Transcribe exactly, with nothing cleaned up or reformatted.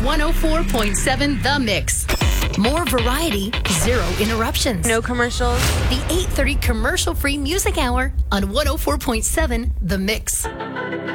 one oh four point seven The Mix. More variety, zero interruptions. No commercials. The eight thirty commercial-free music hour on one oh four point seven The Mix.